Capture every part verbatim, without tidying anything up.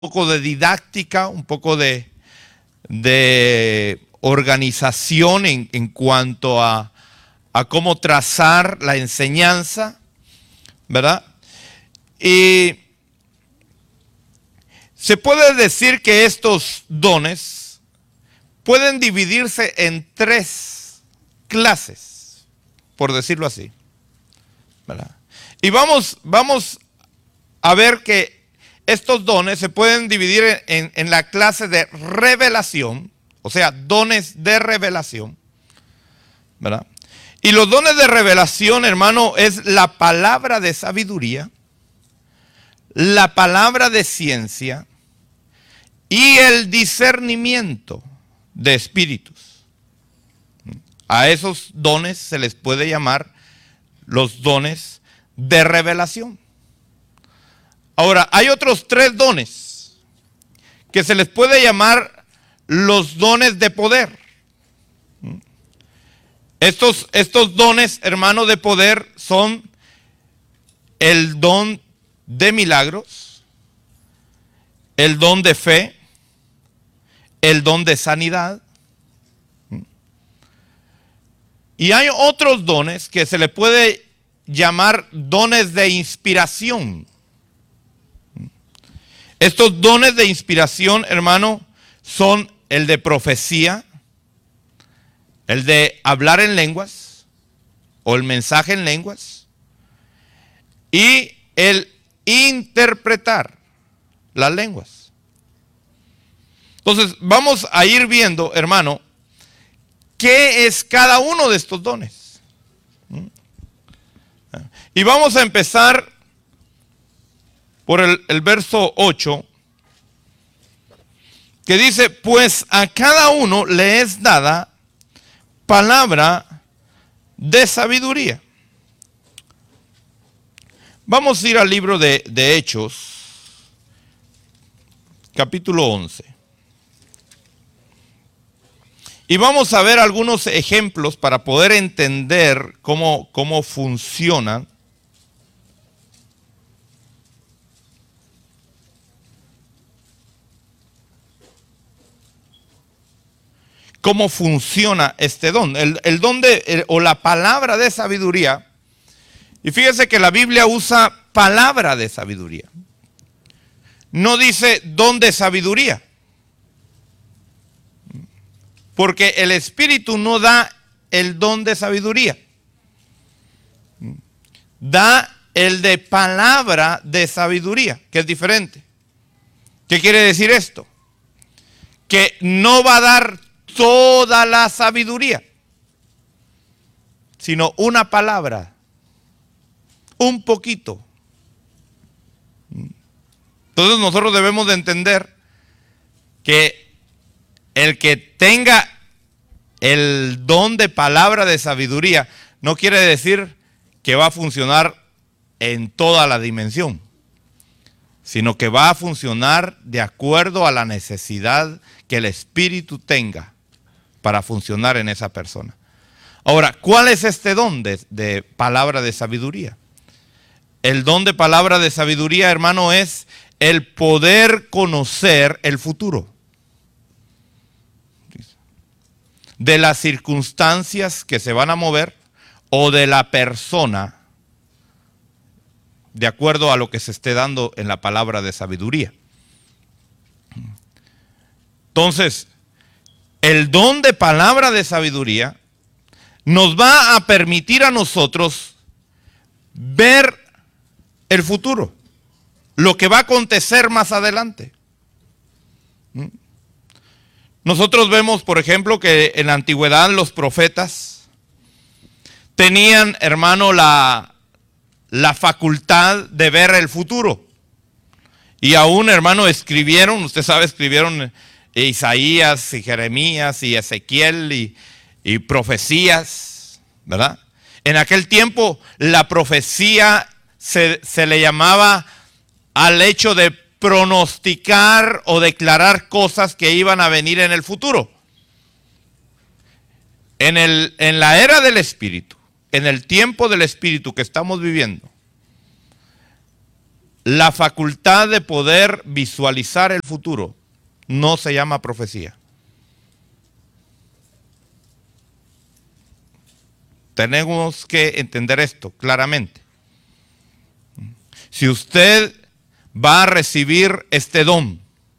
poco de didáctica, un poco de, de organización en, en cuanto a, a cómo trazar la enseñanza, ¿verdad? Y se puede decir que estos dones pueden dividirse en tres clases, por decirlo así, ¿verdad? Y vamos, vamos a ver que estos dones se pueden dividir en, en la clase de revelación, o sea, dones de revelación, ¿verdad? Y los dones de revelación, hermano, es la palabra de sabiduría, la palabra de ciencia y el discernimiento de espíritus. A esos dones se les puede llamar los dones de revelación. Ahora, hay otros tres dones que se les puede llamar los dones de poder. Estos, estos dones, hermano, de poder son el don de milagros, el don de fe, el don de sanidad. Y hay otros dones que se le puede llamar dones de inspiración. Estos dones de inspiración, hermano, son el de profecía, el de hablar en lenguas o el mensaje en lenguas y el interpretar las lenguas. Entonces, vamos a ir viendo, hermano, qué es cada uno de estos dones. Y vamos a empezar por el, el verso ocho, que dice, pues a cada uno le es dada palabra de sabiduría. Vamos a ir al libro de, de Hechos, capítulo once. Y vamos a ver algunos ejemplos para poder entender cómo, cómo funcionan cómo funciona este don. El, el don de, el, o la palabra de sabiduría. Y fíjese que la Biblia usa palabra de sabiduría. No dice don de sabiduría. Porque el Espíritu no da el don de sabiduría. Da el de palabra de sabiduría, que es diferente. ¿Qué quiere decir esto? Que no va a dar toda la sabiduría, sino una palabra, un poquito. Entonces nosotros debemos de entender que el que tenga el don de palabra de sabiduría no quiere decir que va a funcionar en toda la dimensión, sino que va a funcionar de acuerdo a la necesidad que el Espíritu tenga para funcionar en esa persona. Ahora, ¿cuál es este don de, de palabra de sabiduría? El don de palabra de sabiduría, hermano, es el poder conocer el futuro de las circunstancias que se van a mover o de la persona, de acuerdo a lo que se esté dando en la palabra de sabiduría. Entonces, el don de palabra de sabiduría nos va a permitir a nosotros ver el futuro, lo que va a acontecer más adelante. Nosotros vemos, por ejemplo, que en la antigüedad los profetas tenían, hermano, la, la facultad de ver el futuro. Y aún, hermano, escribieron, usted sabe, escribieron Isaías y Jeremías y Ezequiel y, y profecías, ¿verdad? En aquel tiempo la profecía se, se le llamaba al hecho de pronosticar o declarar cosas que iban a venir en el futuro. En, el, en la era del Espíritu, en el tiempo del Espíritu que estamos viviendo, la facultad de poder visualizar el futuro no se llama profecía. Tenemos que entender esto claramente. Si usted va a recibir este don,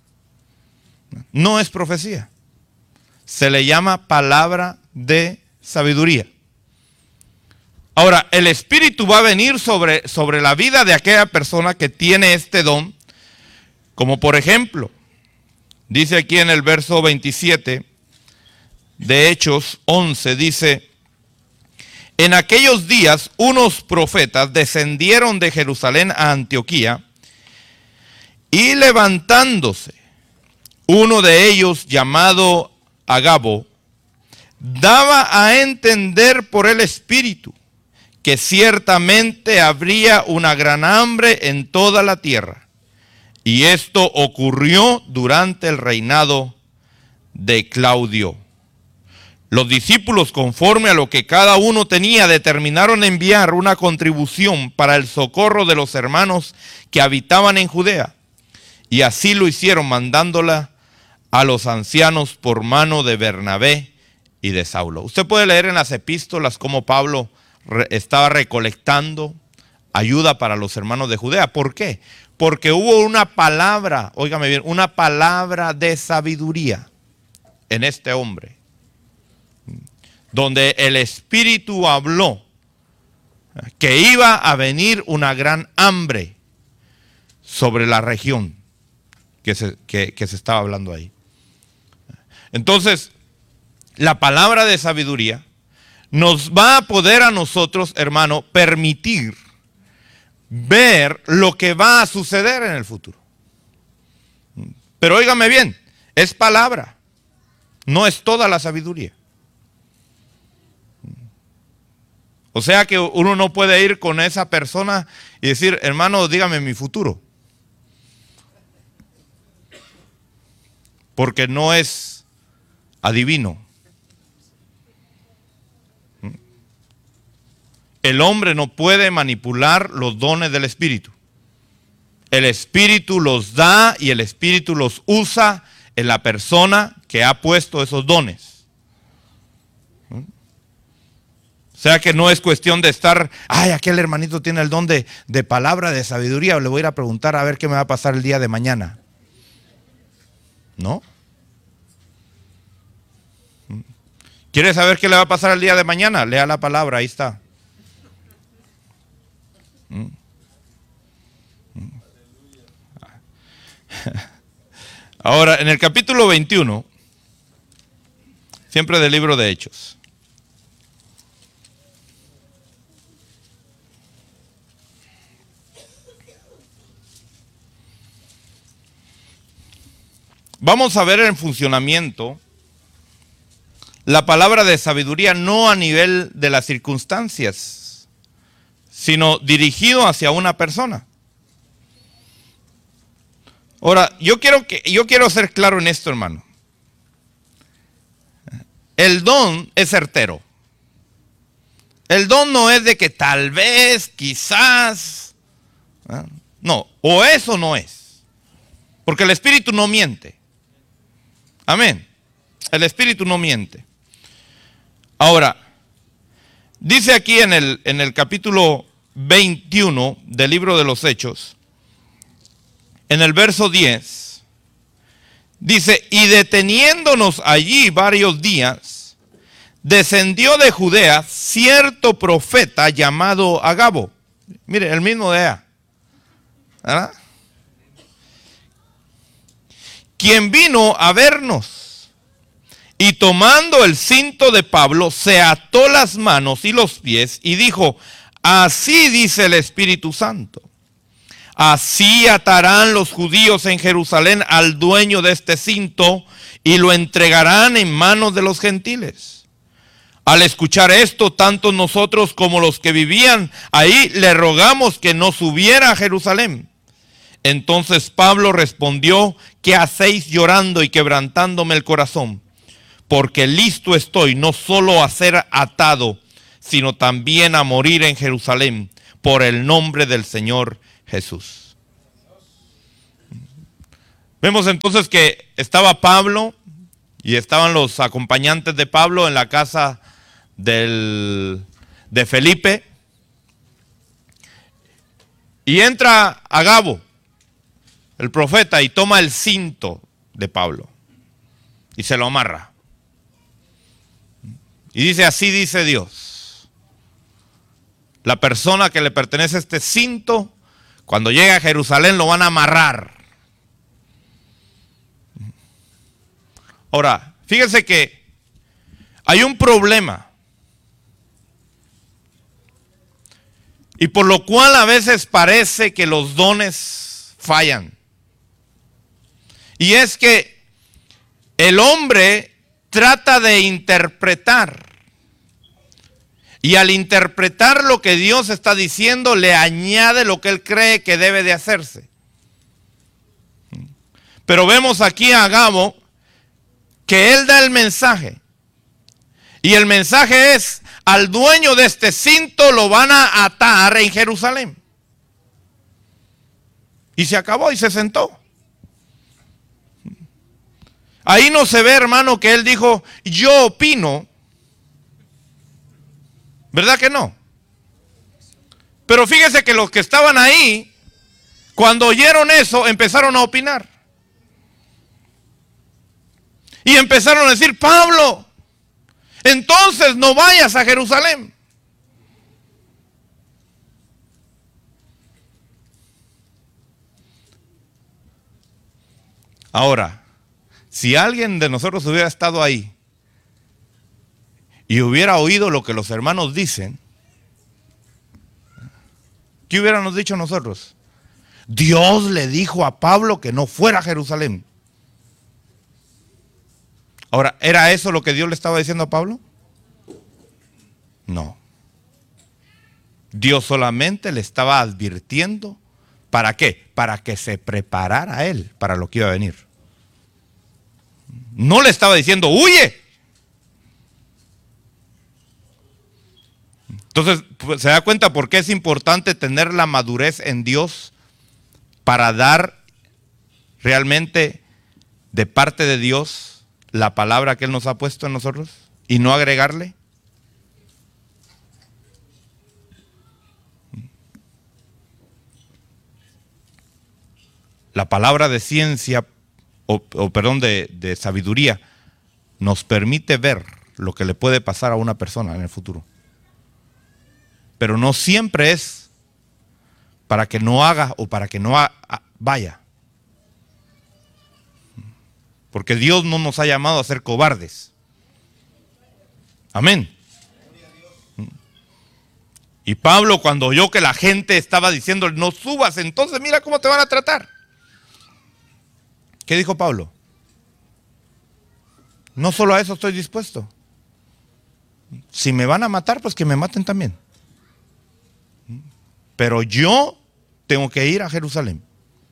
no es profecía. Se le llama palabra de sabiduría. Ahora, el Espíritu va a venir sobre, sobre la vida de aquella persona que tiene este don, como por ejemplo, dice aquí en el verso veintisiete de Hechos once, dice: en aquellos días unos profetas descendieron de Jerusalén a Antioquía, y levantándose uno de ellos, llamado Agabo, daba a entender por el Espíritu que ciertamente habría una gran hambre en toda la tierra. Y esto ocurrió durante el reinado de Claudio. Los discípulos, conforme a lo que cada uno tenía, determinaron enviar una contribución para el socorro de los hermanos que habitaban en Judea. Y así lo hicieron, mandándola a los ancianos por mano de Bernabé y de Saulo. Usted puede leer en las epístolas cómo Pablo re- estaba recolectando ayuda para los hermanos de Judea. ¿Por qué? Porque hubo una palabra, óigame bien, una palabra de sabiduría en este hombre, donde el Espíritu habló que iba a venir una gran hambre sobre la región que se, que, que se estaba hablando ahí. Entonces, la palabra de sabiduría nos va a poder a nosotros, hermano, permitir ver lo que va a suceder en el futuro. Pero óigame bien, es palabra, no es toda la sabiduría. O sea que uno no puede ir con esa persona y decir: hermano, dígame mi futuro. Porque no es adivino. El hombre no puede manipular los dones del Espíritu. El Espíritu los da y el Espíritu los usa en la persona que ha puesto esos dones. O sea que no es cuestión de estar: ay, aquel hermanito tiene el don de, de palabra de sabiduría, le voy a ir a preguntar a ver qué me va a pasar el día de mañana. ¿No? ¿Quiere saber qué le va a pasar el día de mañana? Lea la palabra, ahí está. Ahora, en el capítulo veintiuno, siempre del libro de Hechos, vamos a ver en funcionamiento la palabra de sabiduría, no a nivel de las circunstancias, sino dirigido hacia una persona. Ahora, yo quiero, que, yo quiero ser claro en esto, hermano. El don es certero. El don no es de que tal vez, quizás. ¿eh? No, o es o no es. Porque el Espíritu no miente. Amén. El Espíritu no miente. Ahora, dice aquí en el, en el capítulo veintiuno del libro de los Hechos, en el verso diez, dice: y deteniéndonos allí varios días, descendió de Judea cierto profeta llamado Agabo. Mire, el mismo de allá, ¿verdad? Quien vino a vernos. Y tomando el cinto de Pablo, se ató las manos y los pies y dijo: así dice el Espíritu Santo, así atarán los judíos en Jerusalén al dueño de este cinto y lo entregarán en manos de los gentiles. Al escuchar esto, tanto nosotros como los que vivían ahí le rogamos que no subiera a Jerusalén. Entonces Pablo respondió: ¿qué hacéis llorando y quebrantándome el corazón? Porque listo estoy no solo a ser atado, sino también a morir en Jerusalén por el nombre del Señor Jesús. Vemos entonces que estaba Pablo y estaban los acompañantes de Pablo en la casa del, de Felipe. Y entra Agabo, el profeta, y toma el cinto de Pablo y se lo amarra. Y dice, así dice Dios: la persona que le pertenece a este cinto, cuando llegue a Jerusalén lo van a amarrar. Ahora, fíjense que hay un problema. Y por lo cual a veces parece que los dones fallan. Y es que el hombre trata de interpretar. Y al interpretar lo que Dios está diciendo, le añade lo que él cree que debe de hacerse. Pero vemos aquí a Agabo que él da el mensaje. Y el mensaje es: al dueño de este cinto lo van a atar en Jerusalén. Y se acabó y se sentó. Ahí no se ve, hermano, que él dijo, yo opino. ¿Verdad que no? Pero fíjese que los que estaban ahí, cuando oyeron eso, empezaron a opinar. Y empezaron a decir, Pablo, entonces no vayas a Jerusalén. Ahora, si alguien de nosotros hubiera estado ahí y hubiera oído lo que los hermanos dicen, ¿qué hubiéramos dicho nosotros? Dios le dijo a Pablo que no fuera a Jerusalén. Ahora, ¿era eso lo que Dios le estaba diciendo a Pablo? No. Dios solamente le estaba advirtiendo. ¿Para qué? Para que se preparara a él para lo que iba a venir. No le estaba diciendo, huye. Entonces, pues, se da cuenta por qué es importante tener la madurez en Dios para dar realmente de parte de Dios la palabra que Él nos ha puesto en nosotros y no agregarle. La palabra de ciencia, o, o perdón, de, de sabiduría, nos permite ver lo que le puede pasar a una persona en el futuro. Pero no siempre es para que no haga o para que no ha, vaya. Porque Dios no nos ha llamado a ser cobardes. Amén. Y Pablo, cuando oyó que la gente estaba diciendo, no subas, entonces mira cómo te van a tratar. ¿Qué dijo Pablo? No solo a eso estoy dispuesto. Si me van a matar, pues que me maten también. Pero yo tengo que ir a Jerusalén.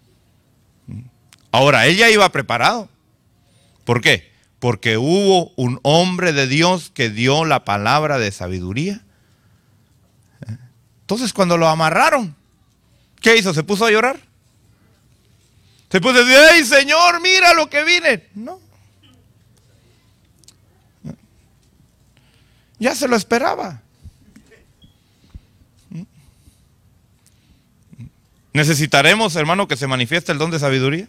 Ahora, él ya iba preparado. ¿Por qué? Porque hubo un hombre de Dios que dio la palabra de sabiduría. Entonces, cuando lo amarraron, ¿qué hizo? ¿Se puso a llorar? Se puso a decir, ¡ay, Señor, mira lo que vine! No. Ya se lo esperaba. ¿Necesitaremos, hermano, que se manifieste el don de sabiduría?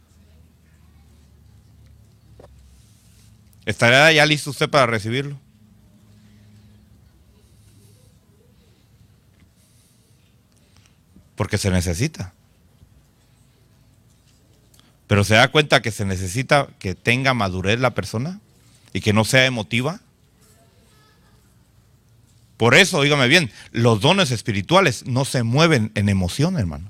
¿Estará ya listo usted para recibirlo? Porque se necesita. Pero se da cuenta que se necesita que tenga madurez la persona y que no sea emotiva. Por eso, óigame bien, los dones espirituales no se mueven en emoción, hermano.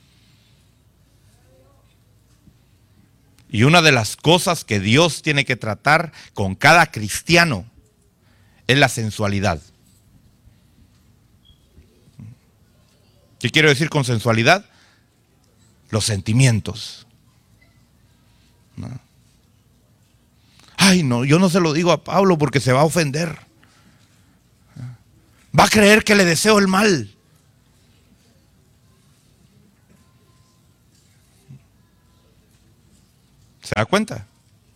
Y una de las cosas que Dios tiene que tratar con cada cristiano es la sensualidad. ¿Qué quiero decir con sensualidad? Los sentimientos. ¿No? Ay, no, yo no se lo digo a Pablo porque se va a ofender. Va a creer que le deseo el mal. ¿Se da cuenta?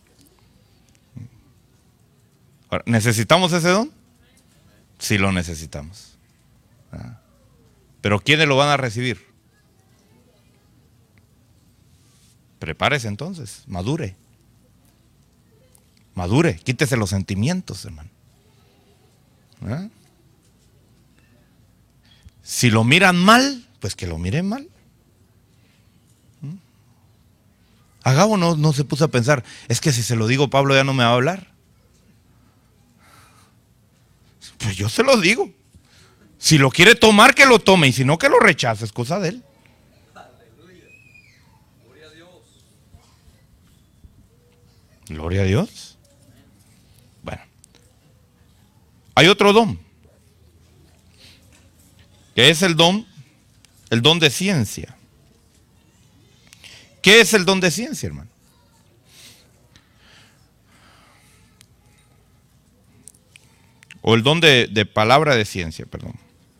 Ahora, ¿necesitamos ese don? Sí lo necesitamos. ¿Ah? Pero ¿quiénes lo van a recibir? Prepárese entonces, madure. Madure, quítese los sentimientos, hermano. ¿Ah? Si lo miran mal, pues que lo miren mal. ¿Mm? Agabo no, no se puso a pensar, es que si se lo digo Pablo ya no me va a hablar. Pues yo se lo digo. Si lo quiere tomar, que lo tome, y si no, que lo rechace, es cosa de él. Aleluya. Gloria a Dios. Gloria a Dios. Bueno, hay otro don, que es el don, el don de ciencia. ¿Qué es el don de ciencia, hermano? O el don de, de palabra de ciencia, perdón.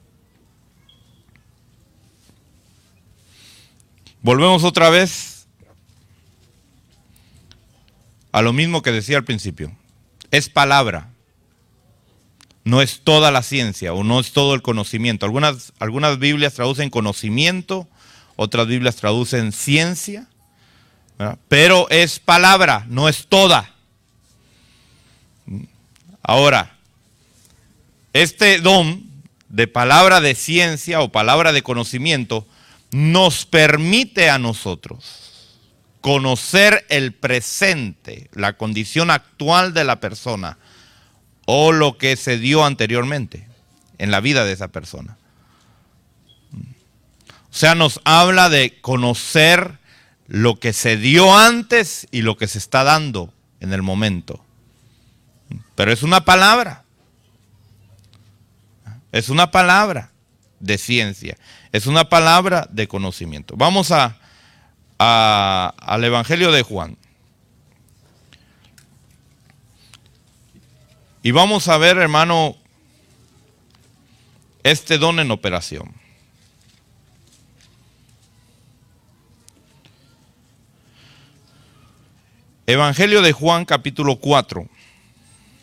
Volvemos otra vez a lo mismo que decía al principio. Es palabra. No es toda la ciencia o no es todo el conocimiento. Algunas, algunas Biblias traducen conocimiento, otras Biblias traducen ciencia, ¿verdad? Pero es palabra, no es toda. Ahora, este don de palabra de ciencia o palabra de conocimiento nos permite a nosotros conocer el presente, la condición actual de la persona o lo que se dio anteriormente en la vida de esa persona. O sea, nos habla de conocer lo que se dio antes y lo que se está dando en el momento. Pero es una palabra. Es una palabra de ciencia. Es una palabra de conocimiento. Vamos a, a, al Evangelio de Juan. Y vamos a ver, hermano, este don en operación. Evangelio de Juan, capítulo cuatro.